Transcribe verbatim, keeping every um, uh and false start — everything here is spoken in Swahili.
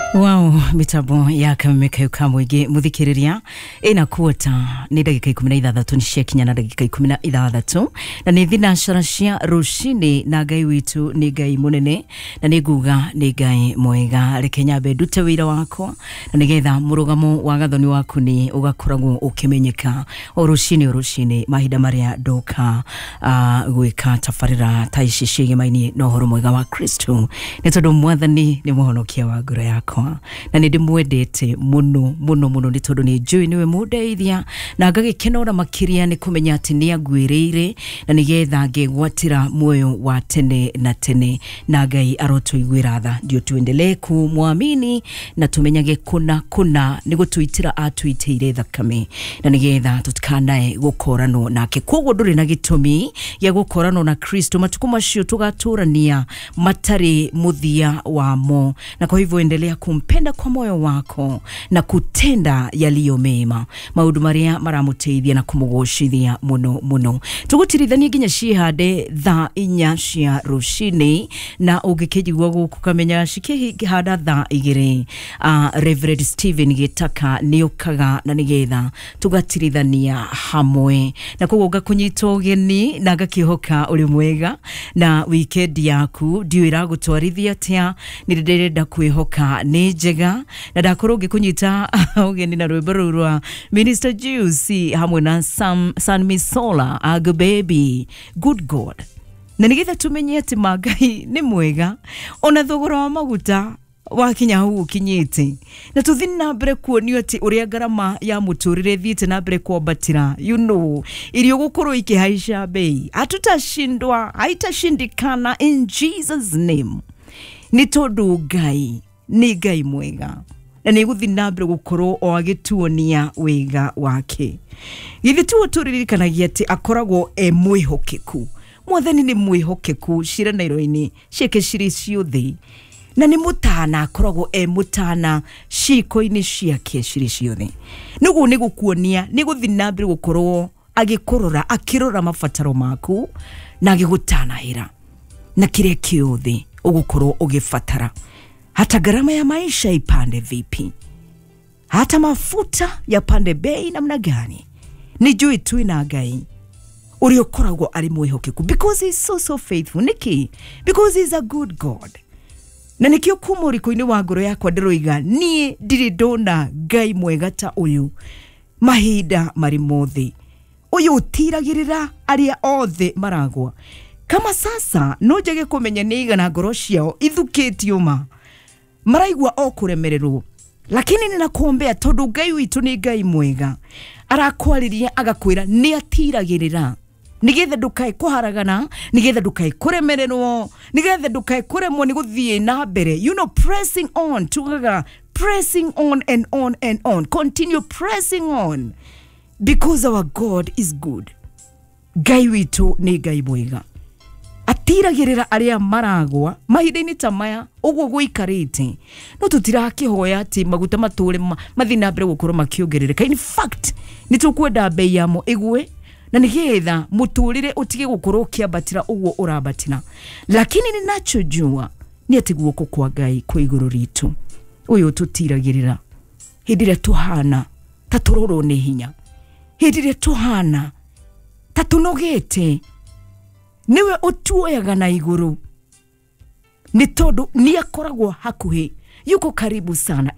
Wow, mitabo ya kameka yukamwege muthikiriria ina kuota ni dakika ikumi na ithathatũ ni ciakinya na dakika ikumi na ithathatũ na ni thinashara cia rucini na Ngai witu ni Ngai munene na ni nguga ni Ngai mwega. Reke nyambe ndute wira wako na nigetha murugamo wa gathoni waku ni ugakoragwo ukimenyeka o rucini o rucini mahinda maria ndoka uh, gwika tafarira ta ici ciĩgemaini na ũhoro mwega wa Kristo ni tondu mwathani ni muhonokia wa ngoro yako na ni ndimwendete muno muno muno ni tondu ni njui niwe mundeithia na ngagikenora makiria ni kumenya ati ni agwirire na nigetha ngegwatira muoyo wa tene na tene na Ngai arotuiguira tha ndio tuendelee kumwamini na tumenyage kuna kuna ni gutuitira atuiteire thakame na nigetha tutikanae gukorano nake koguo nduri na gitumi ya gukorano na Kristo matuko macio tugaturania matari muthia wamo na kwa hivyo endelea kumpenda kwa moyo wako na kutenda yaliyo mema maundu maria maramuteithia na kumugoshithia muno muno tugutirithania nginya cihande tha inya cia rucini na ugikijigwa guku kamenya cikihanda tha igiri uh, Reverend Stephen Gitaka niukaga na nigetha tugatirithania hamwe na koguo ngakunyita ugeni na ngakihoka uri mwega na weekend yaku ndiwira gutwarithia tia ndirenda kwihoka ni njega na ndakorwo ngikunyita ugeni na rwimbo rwa Minister Juicy hamwe na Sam San Misola Ag Baby Good God na nigetha tumenye ati Ngai ni mwega ona thogora wa maguta wakinya huu kinyite na tuthini na mbere kuonio ati uria garama ya muturire thiite na mbere kwambatira you know irio gukorwo ikihaisha bei hatutashindwa haitashindikana in Jesus name ni tondu Ngai ni Ngai mwega na ni guthi na mbere gukorwo o agituonia wega wake githi tuo turirikanagia ati akoragwo e mwihokeku mwathani ni mwihokeku shira na iroini cieke ciri ciothe na ni mutana akoragwo e mutana ciko-ini ciake ciri ciothe nugu ni gukuonia ni guthi na mbere gukorwo agikorora akirora mabataro maku na agigutanahira na kire kiothe ugukorwo ugifatara hata garama ya maisha ipande vipi hata mafuta ya pande bei namna gani ni jui tu na Ngai uri okoragwo ari mwihokeku because he is so so faithful niki because he is a good God na nikio kumuri koini wa ngoro yakwa ndiroiga nie ndiri ndona Ngai mwega ta uyu mahinda mari mothe uyu utiragirira aria othe maragwa kama sasa no njage kumenya niga na ngoro ciao ithukitio ma maraigwa okuremererwo lakini ninakuombea tondu Ngai witu ni Ngai mwega arakwariria agakwira ni atiragirira nigetha ndukae kuharagana nigetha ndukae kuremererwo nigetha ndukae kuremwo ni guthie na mbere you know pressing on tugaga pressing on and on and on continue pressing on because our God is good Ngai witu ni Ngai mwega atiragirira aria maragwa mahinda-ini ta maya uguo guikarite no tutirakihoya ati maguta mature mathina mbere gukorwo makiongerereka in fact nitukwenda bei yamo igwe na nigetha muturire utige gukorwo kiambatira uguo urabatira lakini ninachojua ni ati guoko kwa Ngai kwa iguru ritu uyu tutiragirira hindire tuhana taturoro ni hinya hindire tuhana tatunogete niwe utuoyaga na iguru ni tondu ni akoragwo hakuhi yuko karibu sana